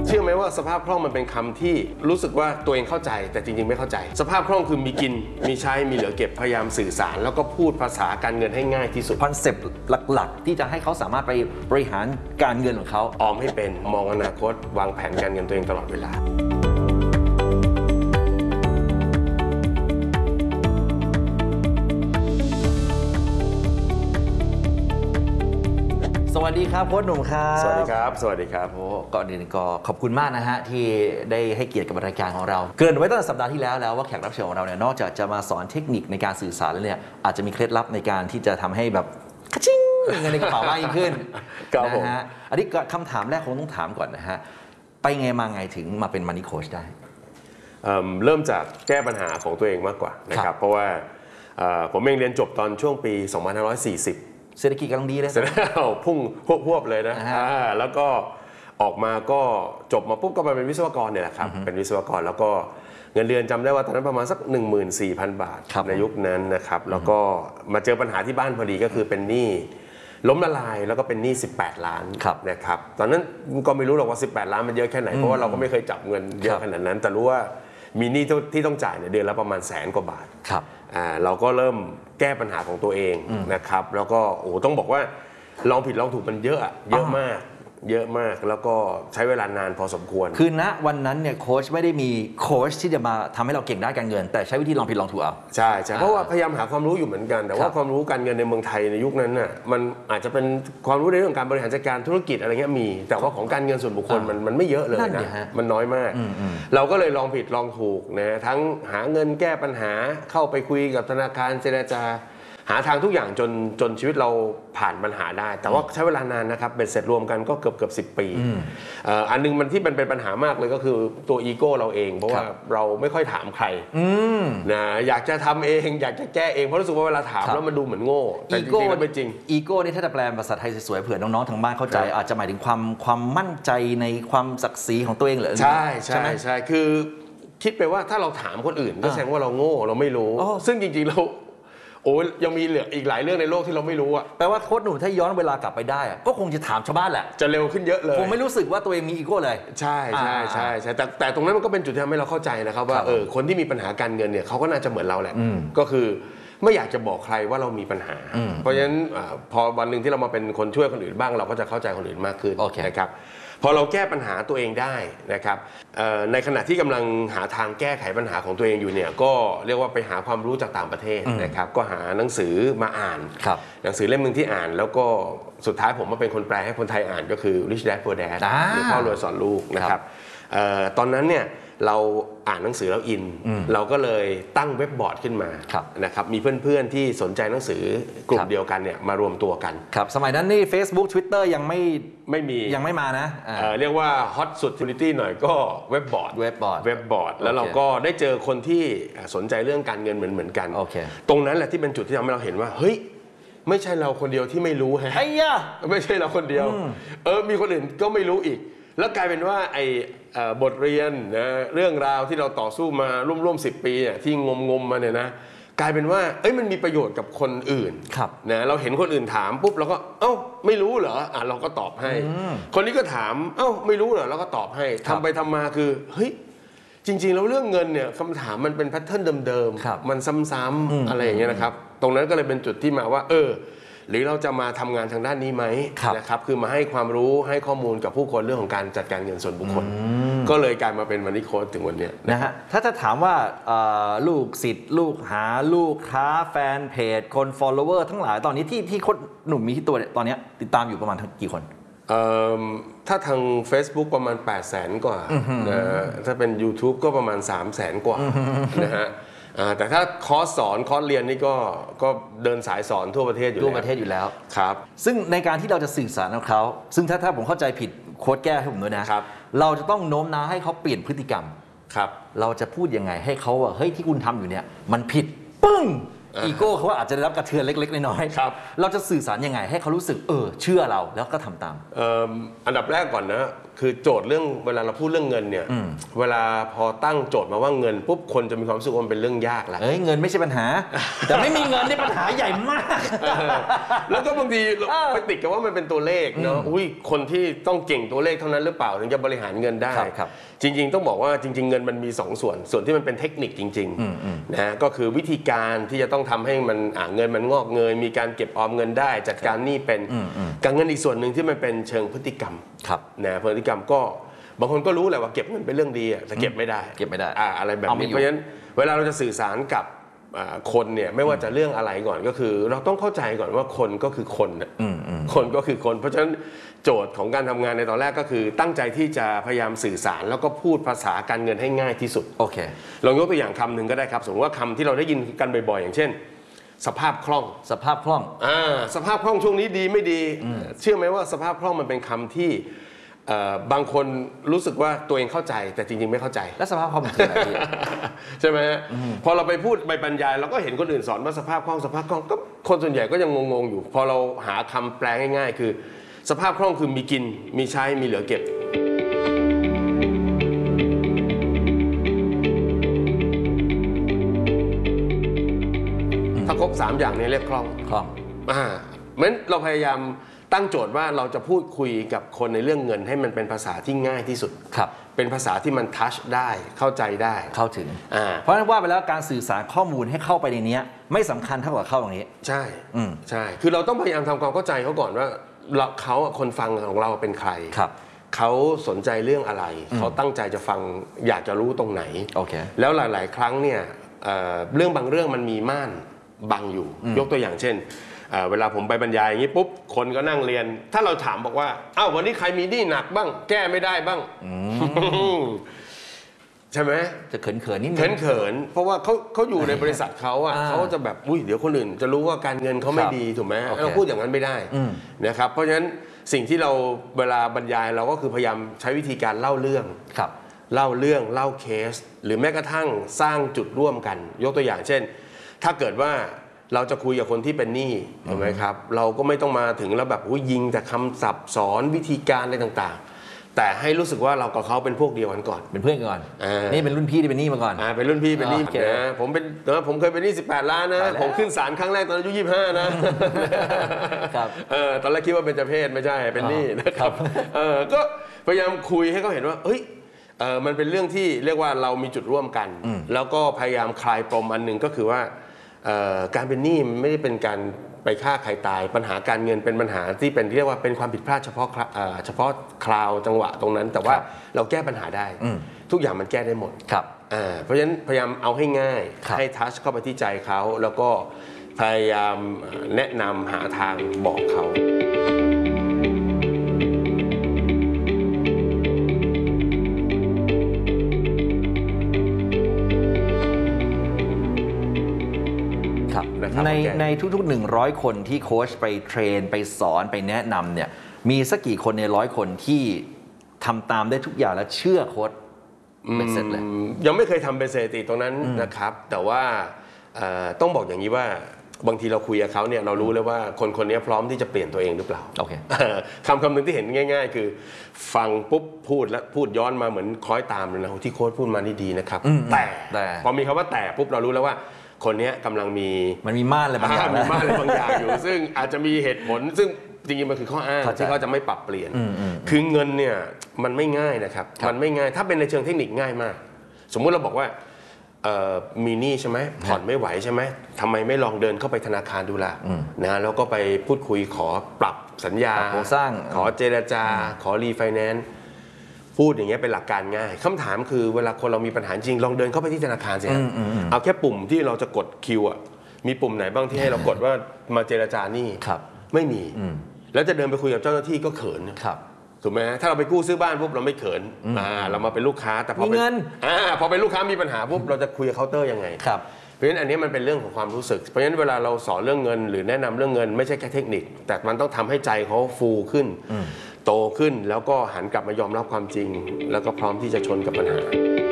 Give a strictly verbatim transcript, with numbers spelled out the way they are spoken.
เชื่อไหมว่าสภาพคล่องมันเป็นคำที่รู้สึกว่าตัวเองเข้าใจแต่จริงๆไม่เข้าใจสภาพคล่องคือมีกินมีใช้มีเหลือเก็บพยายามสื่อสารแล้วก็พูดภาษาการเงินให้ง่ายที่สุดคอนเซปต์หลักๆที่จะให้เขาสามารถไปบริหารการเงินของเขาออมให้เป็นมองอนาคตวางแผนการเงินตัวเองตลอดเวลาสวัสดีครับโค้ชหนุ่มครับสวัสดีครับสวัสดีครับโอ้ก่อนอื่นก็ขอบคุณมากนะฮะที่ได้ให้เกียรติกับรายการของเราเกริ่นไว้ตั้งแต่สัปดาห์ที่แล้วแล้วว่าแขกรับเชิญของเราเนี่ยนอกจากจะมาสอนเทคนิคในการสื่อสารแล้วเนี่ยอาจจะมีเคล็ดลับในการที่จะทำให้แบบกระชิงเงินในกระเป๋ามากยิ่งขึ้นนะฮะอันนี้คำถามแรกคงต้องถามก่อนนะฮะไปไงมาไงถึงมาเป็นมันนี่โค้ชได้เริ่มจากแก้ปัญหาของตัวเองมากกว่านะครับเพราะว่าผมเองเรียนจบตอนช่วงปีสองพันห้าร้อยสี่สิบเศรษฐกิจกำลังดีเลยพุ่งพวบเลยนะแล้วก็ออกมาก็จบมาปุ๊บก็มาเป็นวิศวกรเนี่ยแหละครับเป็นวิศวกรแล้วก็เงินเดือนจำได้ว่าตอนนั้นประมาณสัก หนึ่งหมื่นสี่พัน บาทในยุคนั้นนะครับแล้วก็มาเจอปัญหาที่บ้านพอดีก็คือเป็นหนี้ล้มละลายแล้วก็เป็นหนี้สิบแปดล้านนะครับตอนนั้นก็ไม่รู้หรอกว่าสิบแปดล้านมันเยอะแค่ไหนเพราะว่าเราก็ไม่เคยจับเงินเยอะขนาดนั้นแต่รู้ว่ามีหนี้ที่ต้องจ่ายเนี่ยเดือนละประมาณแสนกว่าบาทอ่าเราก็เริ่มแก้ปัญหาของตัวเองนะครับแล้วก็โอ้ต้องบอกว่าลองผิดลองถูกมันเยอะเยอะมากเยอะมากแล้วก็ใช้เวลานานพอสมควรคือณวันนั้นเนี่ยโค้ชไม่ได้มีโค้ชที่จะมาทำให้เราเก่งด้านการเงินแต่ใช้วิธีลองผิดลองถูกเอาใช่ใช่เพราะว่าพยายามหาความรู้อยู่เหมือนกันแต่ว่าความรู้การเงินในเมืองไทยในยุคนั้นน่ะมันอาจจะเป็นความรู้ในเรื่องการบริหารจัดการธุรกิจอะไรเงี้ยมีแต่ว่าของการเงินส่วนบุคคลมันมันไม่เยอะเลยนะมันน้อยมากเราก็เลยลองผิดลองถูกนะทั้งหาเงินแก้ปัญหาเข้าไปคุยกับธนาคารเจรจาหาทางทุกอย่างจนจนชีวิตเราผ่านปัญหาได้แต่ว่าใช้เวลานานนะครับเป็นเสร็จรวมกันก็เกือบเกือบสิบปีอันนึงมันที่มันเป็นปัญหามากเลยก็คือตัวอีโก้เราเองเพราะว่าเราไม่ค่อยถามใครนะอยากจะทำเองอยากจะแก้เองเพราะรู้สึกว่าเวลาถามแล้วมันดูเหมือนโง่แต่จริงๆแล้วไม่จริงอีโก้นี่ถ้าจะแปลภาษาไทยสวยๆเผื่อน้องๆทางบ้านเข้าใจอาจจะหมายถึงความความมั่นใจในความศักดิ์ศรีของตัวเองเหรอใช่ใช่ใช่คือคิดไปว่าถ้าเราถามคนอื่นก็แสดงว่าเราโง่เราไม่รู้ซึ่งจริงๆเราโอ้ยยังมีเหลืออีกหลายเรื่องในโลกที่เราไม่รู้อ่ะแปลว่าโค้ชหนุ่มถ้าย้อนเวลากลับไปได้ก็คงจะถามชาวบ้านแหละจะเร็วขึ้นเยอะเลยผมไม่รู้สึกว่าตัวเองมีอีโก้เลยใช่ใช่ใช่ใช่แต่แต่ตรงนั้นมันก็เป็นจุดที่ทำให้เราเข้าใจนะครับว่าเออคนที่มีปัญหาการเงินเนี่ยเขาก็น่าจะเหมือนเราแหละก็คือไม่อยากจะบอกใครว่าเรามีปัญหาเพราะฉะนั้นพอวันหนึ่งที่เรามาเป็นคนช่วยคนอื่นบ้างเราก็จะเข้าใจคนอื่นมากขึ้นนะครับพอเราแก้ปัญหาตัวเองได้นะครับในขณะที่กำลังหาทางแก้ไขปัญหาของตัวเองอยู่เนี่ยก็เรียกว่าไปหาความรู้จากต่างประเทศนะครับก็หาหนังสือมาอ่านหนังสือเล่มหนึ่งที่อ่านแล้วก็สุดท้ายผมมาเป็นคนแปลให้คนไทยอ่านก็คือ Rich Dad Poor Dad หรือพ่อรวยสอนลูกนะครับตอนนั้นเนี่ยเราอ่านหนังสือแล้วอินเราก็เลยตั้งเว็บบอร์ดขึ้นมานะครับมีเพื่อนๆที่สนใจหนังสือกลุ่มเดียวกันเนี่ยมารวมตัวกันครับสมัยนั้นนี่ Facebook Twitter ยังไม่ไม่มียังไม่มานะเรียกว่าฮอตสุด Community หน่อยก็เว็บบอร์ดเว็บบอร์ดเว็บบอร์ดแล้วเราก็ได้เจอคนที่สนใจเรื่องการเงินเหมือนเหมือนกันตรงนั้นแหละที่เป็นจุดที่ทำให้เราเห็นว่าเฮ้ยไม่ใช่เราคนเดียวที่ไม่รู้ฮะไม่ใช่เราคนเดียวเออมีคนอื่นก็ไม่รู้อีกแล้วกลายเป็นว่าไอ้บทเรียนนะเรื่องราวที่เราต่อสู้มาร่วมๆสิบปีเนี่ยที่งมๆมาเนี่ยนะกลายเป็นว่าเอ้ยมันมีประโยชน์กับคนอื่นนะเราเห็นคนอื่นถามปุ๊บเราก็เอ้าไม่รู้เหรออ่ะเราก็ตอบให้คนนี้ก็ถามเอ้าไม่รู้เหรอเราก็ตอบให้ทำไปทำมาคือเฮ้ยจริงๆแล้วเรื่องเงินเนี่ยคำถามมันเป็นแพทเทิร์นเดิมๆมันซ้ำๆอะไรอย่างเงี้ยนะครับตรงนั้นก็เลยเป็นจุดที่มาว่าเออหรือเราจะมาทำงานทางด้านนี้ไหมนะครับคือมาให้ความรู้ให้ข้อมูลกับผู้คนเรื่องของการจัดการเงินส่วนบุคคลก็เลยกลายมาเป็นมันนี่โค้ชถึงวันนี้นะฮะถ้าจะถามว่าลูกศิษย์ลูกหาลูกค้าแฟนเพจคน follower ทั้งหลายตอนนี้ที่ที่โค้ชหนุ่มมีที่ตัวตอนนี้ติดตามอยู่ประมาณกี่คนถ้าทาง Facebook ประมาณ แปดแสน กว่านะถ้าเป็น YouTube ก็ประมาณ สามแสน กว่านะฮะแต่ถ้าคอร์สสอนคอร์สเรียนนี่ก็ก็เดินสายสอนทั่วประเทศอยู่ทั่วประเทศอยู่แล้วครับซึ่งในการที่เราจะสื่อสารกับเขาซึ่งถ้าถ้าผมเข้าใจผิดโค้ชแก้ให้ผมด้วยนะครับเราจะต้องโน้มน้าวให้เขาเปลี่ยนพฤติกรรมครับเราจะพูดยังไงให้เขาว่าเฮ้ยที่คุณทำอยู่เนี่ยมันผิดปึ้งอีโก้เขาอาจจะได้รับกระเทือนเล็กๆน้อยๆเราจะสื่อสารยังไงให้เขารู้สึกเออเชื่อเราแล้วก็ทำตามอันดับแรกก่อนนะคือโจทย์เรื่องเวลาเราพูดเรื่องเงินเนี่ยเวลาพอตั้งโจทย์มาว่าเงินปุ๊บคนจะมีความรู้สึกว่ามันเป็นเรื่องยากแล้วเอ้ยเงินไม่ใช่ปัญหาแต่ไม่มีเงินนี่ปัญหาใหญ่มากแล้วก็บางทีไปติดกับว่ามันเป็นตัวเลขเนาะอุ้ยคนที่ต้องเก่งตัวเลขเท่านั้นหรือเปล่าถึงจะบริหารเงินได้จริงๆต้องบอกว่าจริงๆเงินมันมีสองส่วนส่วนที่มันเป็นเทคนิคจริงๆนะก็คือวิธีการที่จะต้องทำให้มันเงินมันงอกเงยมีการเก็บออมเงินได้จัดการหนี้เป็นการเงินอีกส่วนหนึ่งที่มันเป็นเชิงพฤติกรรมนะพฤติกรรมก็บางคนก็รู้แหละว่าเก็บเงินเป็นเรื่องดีแต่เก็บไม่ได้เก็บไม่ได้อะไรแบบนี้เพราะฉะนั้นเวลาเราจะสื่อสารกับคนเนี่ยไม่ว่าจะเรื่องอะไรก่อนก็คือเราต้องเข้าใจก่อนว่าคนก็คือคนคนก็คือคนเพราะฉะนั้นโจทย์ของการทำงานในตอนแรกก็คือตั้งใจที่จะพยายามสื่อสารแล้วก็พูดภาษาการเงินให้ง่ายที่สุดโอเคลองยกตัวอย่างคำหนึ่งก็ได้ครับสมมติว่าคำที่เราได้ยินกันบ่อยๆอย่างเช่นสภาพคล่องสภาพคล่องอ่าสภาพคล่องช่วงนี้ดีไม่ดีเชื่อไหมว่าสภาพคล่องมันเป็นคำที่บางคนรู้สึกว่าตัวเองเข้าใจแต่จริงๆไม่เข้าใจแล้วสภาพคล่องมันคืออะไรใช่ไหมฮะพอเราไปพูดไปบรรยายเราก็เห็นคนอื่นสอนว่าสภาพคล่องสภาพคล่องก็คนส่วนใหญ่ก็ยังงงๆอยู่พอเราหาคำแปลง่ายๆคือสภาพคล่องคือมีกินมีใช้มีเหลือเก็บถ้าครบสามอย่างนี้เรียกคล่องคล่องอ่าเหมือนเราพยายามตั้งโจทย์ว่าเราจะพูดคุยกับคนในเรื่องเงินให้มันเป็นภาษาที่ง่ายที่สุดครับเป็นภาษาที่มันทัชได้เข้าใจได้เข้าถึงเพราะฉะนั้นว่าไปแล้วการสื่อสารข้อมูลให้เข้าไปในนี้ไม่สำคัญเท่ากับเข้าตรงนี้ใช่ใช่คือเราต้องพยายามทำความเข้าใจเขาก่อนว่าเขาคนฟังของเราเป็นใครครับเขาสนใจเรื่องอะไรเขาตั้งใจจะฟังอยากจะรู้ตรงไหนโอเคแล้วหลายๆครั้งเนี่ยเรื่องบางเรื่องมันมีม่านบังอยู่ยกตัวอย่างเช่นเวลาผมไปบรรยายอย่างนี้ปุ๊บคนก็นั่งเรียนถ้าเราถามบอกว่าอ้าววันนี้ใครมีหนี้หนักบ้างแก้ไม่ได้บ้างใช่ไหมจะเขินเขินนิดนึงเขินเขินเพราะว่าเขาเขาอยู่ในบริษัทเขาอ่ะเขาจะแบบอุ้ยเดี๋ยวคนอื่นจะรู้ว่าการเงินเขาไม่ดีถูกไหมเราพูดอย่างนั้นไม่ได้นะครับเพราะฉะนั้นสิ่งที่เราเวลาบรรยายเราก็คือพยายามใช้วิธีการเล่าเรื่องเล่าเรื่องเล่าเคสหรือแม้กระทั่งสร้างจุดร่วมกันยกตัวอย่างเช่นถ้าเกิดว่าเราจะคุยกับคนที่เป็นหนี้ถูกไหมครับเราก็ไม่ต้องมาถึงแล้วแบบยิงแต่คำศัพท์สอนวิธีการอะไรต่างๆแต่ให้รู้สึกว่าเรากับเขาเป็นพวกเดียวกันก่อนเป็นเพื่อนกันก่อนนี่เป็นรุ่นพี่ที่เป็นหนี้มาก่อนอ่าเป็นรุ่นพี่เป็นหนี้นะผมเป็นผมเคยเป็นหนี้สิบแปดล้านนะผมขึ้นศาลครั้งแรกตอนอายุยี่สิบห้านะครับเออตอนแรกคิดว่าเป็นเจ้าเพศไม่ใช่เป็นหนี้นะครับเออก็พยายามคุยให้เขาเห็นว่าเฮ้ยเออมันเป็นเรื่องที่เรียกว่าเรามีจุดร่วมกันแล้วก็พยายามคลายปมอันหนึ่งก็คือว่าการเป็นหนี้ไม่ได้เป็นการไปฆ่าใครตายปัญหาการเงินเป็นปัญหาที่เป็นเรียกว่าเป็นความผิดพลาดเฉพาะเฉพาะคราวจังหวะตรงนั้นแต่ว่าเราแก้ปัญหาได้ทุกอย่างมันแก้ได้หมดเพราะฉะนั้นพยายามเอาให้ง่ายให้ทัชเข้าไปที่ใจเขาแล้วก็พยายามแนะนำหาทางบอกเขาในในทุกๆหนึ่งร้อยคนที่โค้ชไปเทรนไปสอนไปแนะนำเนี่ยมีสักกี่คนในร้อยคนที่ทำตามได้ทุกอย่างและเชื่อโค้ชเป็นเสร็จเลยยังไม่เคยทำเป็นสถิติตรงนั้นนะครับแต่ว่าต้องบอกอย่างนี้ว่าบางทีเราคุยกับเขาเนี่ยเรารู้เลยว่าคนคนนี้พร้อมที่จะเปลี่ยนตัวเองหรือเปล่าโอเคคำคำหนึ่งที่เห็นง่ายๆคือฟังปุ๊บพูดแล้วพูดย้อนมาเหมือนคล้อยตามเลยนะที่โค้ชพูดมานี่ดีนะครับแต่พอมีคำว่าแต่ปุ๊บเรารู้แล้วว่าคนนี้กำลังมีมันมีม่านอะไรบางอย่างมีม่านอะไรบางอย่างอยู่ซึ่งอาจจะมีเหตุผลซึ่งจริงๆมันคือข้ออ้างที่เขาจะไม่ปรับเปลี่ยนคือเงินเนี่ยมันไม่ง่ายนะครับมันไม่ง่ายถ้าเป็นในเชิงเทคนิคง่ายมากสมมุติเราบอกว่ามีหนี้ใช่ไหมผ่อนไม่ไหวใช่ไหมทำไมไม่ลองเดินเข้าไปธนาคารดูล่ะนะแล้วก็ไปพูดคุยขอปรับสัญญาโครงสร้างขอเจรจาขอรีไฟแนนซ์พูดอย่างเงี้ยเป็นหลักการง่ายคำถามคือเวลาคนเรามีปัญหาจริงลองเดินเข้าไปที่ธนาคารสิเอาแค่ปุ่มที่เราจะกดคิวอ่ะมีปุ่มไหนบ้างที่ให้เรากดว่ามาเจรจานี่ไม่มีแล้วจะเดินไปคุยกับเจ้าหน้าที่ก็เขินถูกไหมถ้าเราไปกู้ซื้อบ้านปุ๊บเราไม่เขินเรามาเป็นลูกค้าแต่พอเป็นพอเป็นลูกค้ามีปัญหาปุ๊บเราจะคุยกับเคาน์เตอร์ยังไงเพราะฉะนั้นอันนี้มันเป็นเรื่องของความรู้สึกเพราะฉะนั้นเวลาเราสอนเรื่องเงินหรือแนะนำเรื่องเงินไม่ใช่แค่เทคนิคแต่มันต้องทำให้ใจเขาฟูขึ้นโตขึ้นแล้วก็หันกลับมายอมรับความจริงแล้วก็พร้อมที่จะชนกับปัญหา